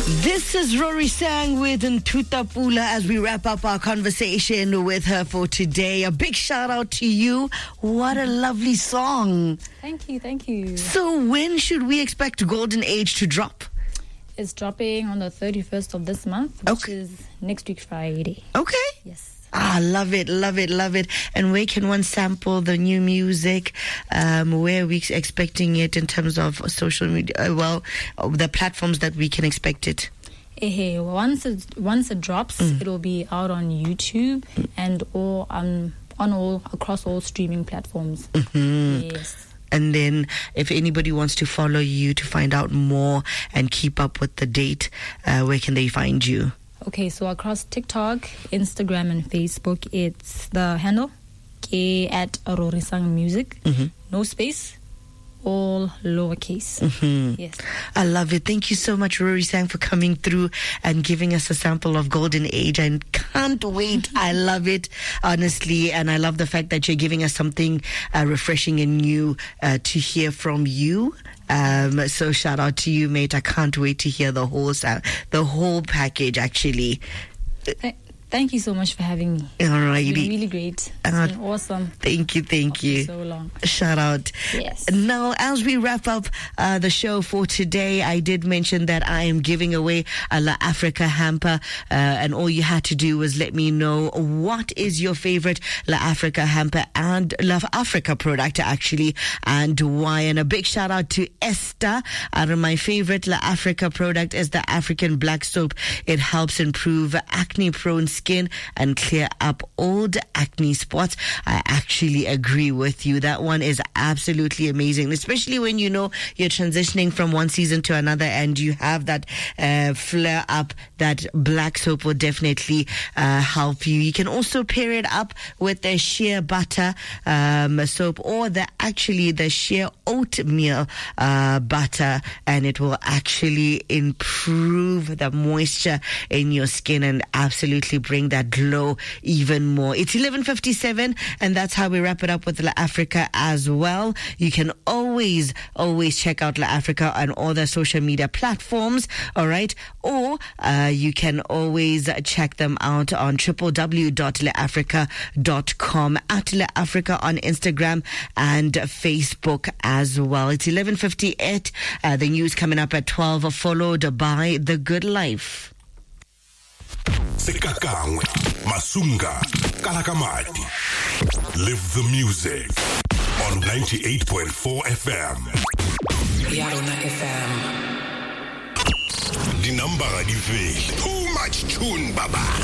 This is Rory Sang with Ntutha Pula as we wrap up our conversation with her for today. A big shout out to you. What a lovely song. Thank you. So when should we expect Golden Age to drop? It's dropping on the 31st of this month, which is next week Friday. Okay. Yes. Love it. And where can one sample the new music? Where are we expecting it in terms of social media? The platforms that we can expect it. Once it drops, it'll be out on YouTube and across all streaming platforms. Yes. And then if anybody wants to follow you to find out more and keep up with the date, where can they find you? Okay, so across TikTok, Instagram, and Facebook, it's the handle at Rory Sang Music. No space, all lowercase. Yes. I love it. Thank you so much, Rory Sang, for coming through and giving us a sample of Golden Age. I can't wait. I love it, honestly. And I love the fact that you're giving us something refreshing and new to hear from you. So shout out to you, mate. I can't wait to hear the whole package, actually. Thank you so much for having me. Alrighty. It's been really great. It's been awesome. Thank you. So long. Shout out. Yes. Now, as we wrap up the show for today, I did mention that I am giving away a La Africa hamper, and all you had to do was let me know what is your favorite La Africa hamper and La Africa product, actually, and why. And a big shout out to Esther. My favorite La Africa product is the African Black Soap. It helps improve acne-prone skin and clear up old acne spots. I actually agree with you. That one is absolutely amazing, especially when you know you're transitioning from one season to another and you have that flare up. That black soap will definitely help you. You can also pair it up with the shea butter soap or the shea oatmeal butter, and it will actually improve the moisture in your skin and absolutely bring that glow even more. It's 11:57, and that's how we wrap it up with La Africa as well. You can always check out La Africa on all the social media platforms, all right? Or you can always check them out on www.laafrica.com, at La Africa on Instagram and Facebook as well. It's 11:58. The news coming up at 12, followed by The Good Life. Sekakangwe, Masunga, Kalakamati. Live the music on 98.4 FM. Yarona FM. The number di fail. Too much tune, baba.